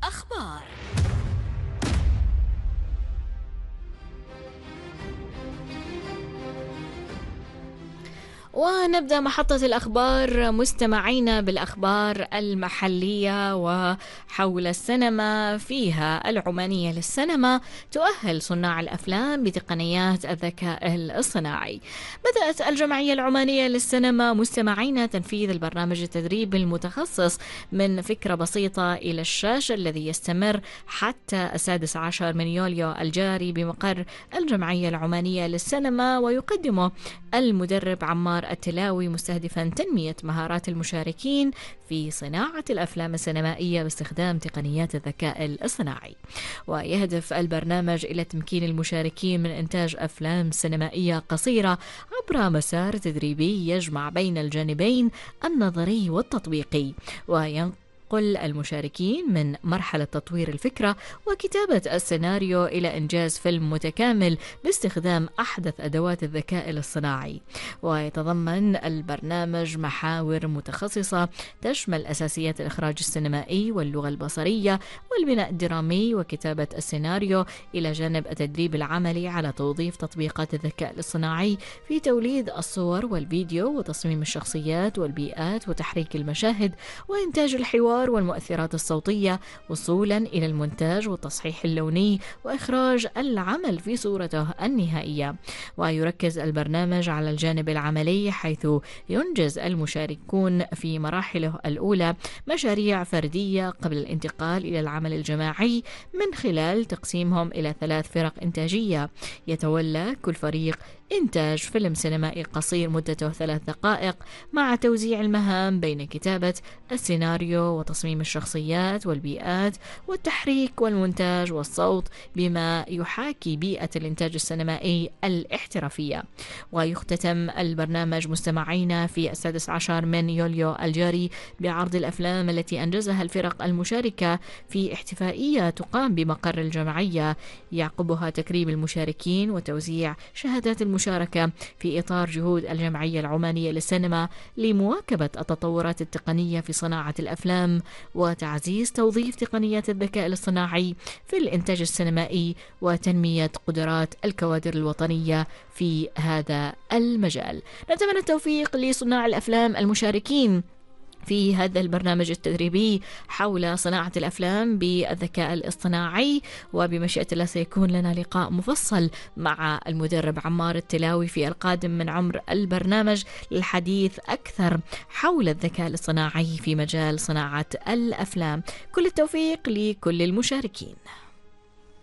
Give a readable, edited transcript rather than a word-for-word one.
الأخبار. ونبدأ محطة الأخبار مستمعينا بالأخبار المحلية وحول السينما. فيها العمانية للسينما تؤهل صناع الأفلام بتقنيات الذكاء الاصطناعي. بدأت الجمعية العمانية للسينما مستمعينا تنفيذ البرنامج التدريبي المتخصص من فكرة بسيطة إلى الشاشة الذي يستمر حتى 16 من يوليو الجاري بمقر الجمعية العمانية للسينما، ويقدمه المدرب عمار التلاوي مستهدفا تنمية مهارات المشاركين في صناعة الأفلام السينمائية باستخدام تقنيات الذكاء الاصطناعي. ويهدف البرنامج إلى تمكين المشاركين من إنتاج أفلام سينمائية قصيرة عبر مسار تدريبي يجمع بين الجانبين النظري والتطبيقي، وينقل المشاركين من مرحلة تطوير الفكرة وكتابة السيناريو إلى إنجاز فيلم متكامل باستخدام أحدث أدوات الذكاء الاصطناعي. ويتضمن البرنامج محاور متخصصة تشمل أساسيات الإخراج السينمائي واللغة البصرية والبناء الدرامي وكتابة السيناريو، إلى جانب التدريب العملي على توظيف تطبيقات الذكاء الاصطناعي في توليد الصور والفيديو وتصميم الشخصيات والبيئات وتحريك المشاهد وإنتاج الحوار والمؤثرات الصوتية، وصولا إلى المونتاج والتصحيح اللوني وإخراج العمل في صورته النهائية. ويركز البرنامج على الجانب العملي، حيث ينجز المشاركون في مراحله الأولى مشاريع فردية قبل الانتقال إلى العمل الجماعي من خلال تقسيمهم إلى 3 فرق إنتاجية. يتولى كل فريق إنتاج فيلم سينمائي قصير مدته 3 دقائق مع توزيع المهام بين كتابة السيناريو وتصميم الشخصيات والبيئات والتحريك والمونتاج والصوت بما يحاكي بيئة الإنتاج السينمائي الاحترافية. ويختتم البرنامج مستمعينا في 16 من يوليو الجاري بعرض الأفلام التي أنجزها الفرق المشاركة في احتفائية تقام بمقر الجمعية، يعقبها تكريم المشاركين وتوزيع شهادات المشاركة في إطار جهود الجمعية العمانية للسينما لمواكبة التطورات التقنية في صناعة الأفلام وتعزيز توظيف تقنيات الذكاء الاصطناعي في الإنتاج السينمائي وتنمية قدرات الكوادر الوطنية في هذا المجال. نتمنى التوفيق لصناع الأفلام المشاركين في هذا البرنامج التدريبي حول صناعة الأفلام بالذكاء الاصطناعي، وبمشيئة الله سيكون لنا لقاء مفصل مع المدرب عمار التلاوي في القادم من عمر البرنامج للحديث أكثر حول الذكاء الاصطناعي في مجال صناعة الأفلام. كل التوفيق لكل المشاركين.